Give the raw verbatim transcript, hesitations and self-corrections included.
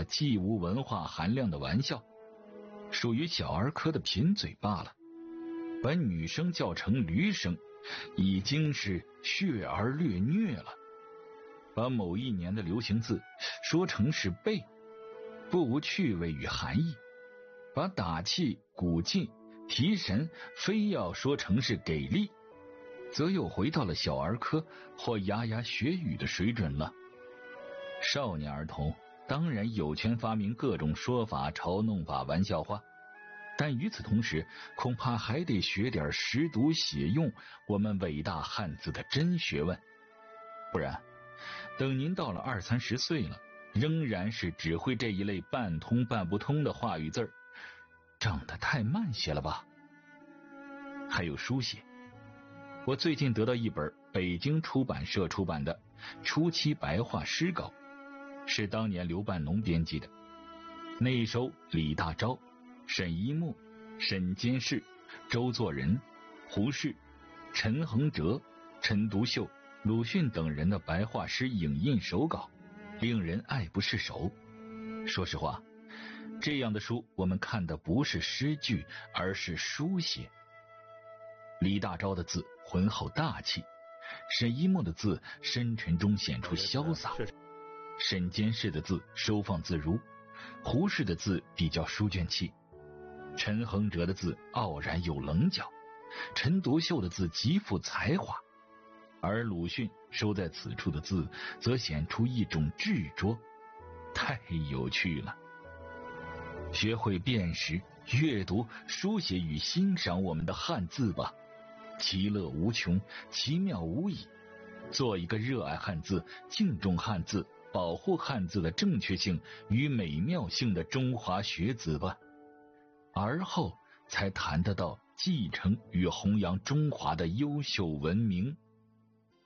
既无文化含量的玩笑，属于小儿科的贫嘴罢了。把女生叫成驴生，已经是血而略虐了。把某一年的流行字说成是背，不无趣味与含义。把打气、鼓劲、提神非要说成是给力，则又回到了小儿科或牙牙学语的水准了。少年儿童当然有权发明各种说法、嘲弄法、玩笑话，但与此同时，恐怕还得学点识读写用我们伟大汉字的真学问。不然，等您到了二三十岁了，仍然是只会这一类半通半不通的话语字儿，长得太慢些了吧？还有书写，我最近得到一本北京出版社出版的初期白话诗稿，是当年刘半农编辑的。内收李大钊、沈一墨、沈监士、周作人、胡适、陈恒哲、陈独秀、鲁迅等人的白话诗影印手稿，令人爱不释手。说实话，这样的书我们看的不是诗句，而是书写。李大钊的字浑厚大气，沈一墨的字深沉中显出潇洒，沈监士的字收放自如，胡适的字比较书卷气，陈恒哲的字傲然有棱角，陈独秀的字极富才华，而鲁迅收在此处的字则显出一种执着，太有趣了。学会辨识、阅读、书写与欣赏我们的汉字吧，其乐无穷，其妙无已。做一个热爱汉字、敬重汉字、保护汉字的正确性与美妙性的中华学子吧，而后才谈得到继承与弘扬中华的优秀文明